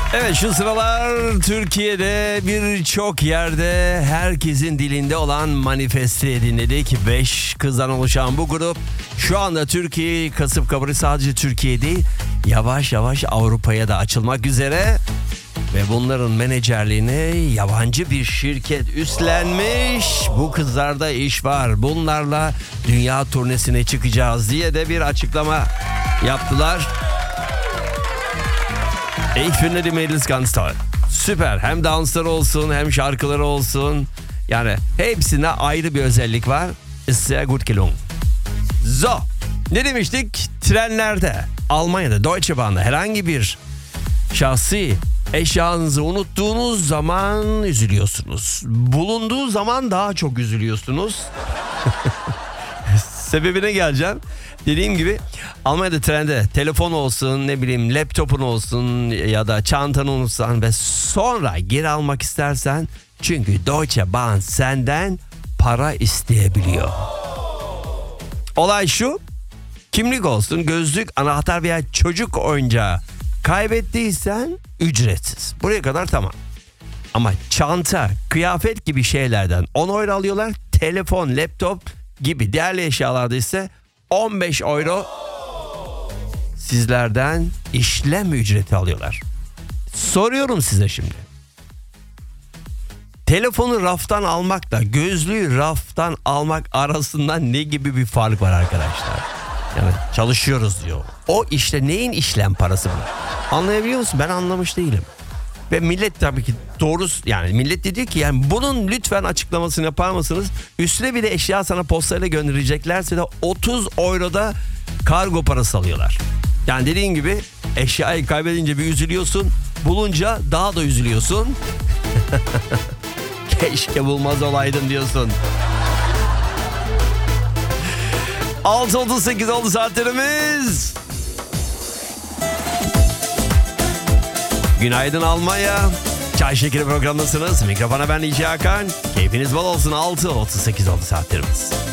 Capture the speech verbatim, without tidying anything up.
Evet, şu sıralar Türkiye'de birçok yerde herkesin dilinde olan Manifeste'yi dinledik. Beş kızdan oluşan bu grup şu anda Türkiye kasıp kavuruyor. Sadece Türkiye değil, yavaş yavaş Avrupa'ya da açılmak üzere. Ve bunların menajerliğini yabancı bir şirket üstlenmiş. Bu kızlarda iş var. Bunlarla dünya turnesine çıkacağız diye de bir açıklama yaptılar. Ich finde die Mädels ganz toll. Süper. Hem dansları olsun hem şarkıları olsun. Yani hepsine ayrı bir özellik var. Ist sehr gut gelungen. So. Ne demiştik? Trenlerde, Almanya'da, Deutsche Bahn'da herhangi bir şahsi eşyanızı unuttuğunuz zaman üzülüyorsunuz. Bulunduğu zaman daha çok üzülüyorsunuz. Sebebine geleceğim. Dediğim gibi Almanya'da trende telefon olsun, ne bileyim laptopun olsun ya da çantanı unutsan ve sonra geri almak istersen, çünkü Deutsche Bahn senden para isteyebiliyor. Olay şu: kimlik olsun, gözlük, anahtar veya çocuk oyuncağı kaybettiysen ücretsiz. Buraya kadar tamam. Ama çanta, kıyafet gibi şeylerden on euro alıyorlar. Telefon, laptop gibi değerli eşyalarda ise on beş euro sizlerden işlem ücreti alıyorlar. Soruyorum size şimdi. Telefonu raftan almakla gözlüğü raftan almak arasında ne gibi bir fark var arkadaşlar? Yani çalışıyoruz diyor. O işte neyin işlem parası bu? Anlayabiliyor musun? Ben anlamış değilim. Ve millet tabii ki doğru, yani millet de diyor ki yani bunun lütfen açıklamasını yapar mısınız? Üstüne bir de eşya sana postayla göndereceklerse de otuz euroda kargo parası alıyorlar. Yani dediğin gibi eşyayı kaybedince bir üzülüyorsun, bulunca daha da üzülüyorsun. Keşke bulmaz olaydım diyorsun. altı otuz sekiz oldu saatlerimiz. Günaydın Almanya. Çay Şekeri programındasınız. Mikrofona ben D J Hakan. Keyfiniz bol olsun. altı otuz sekiz oldu saatlerimiz.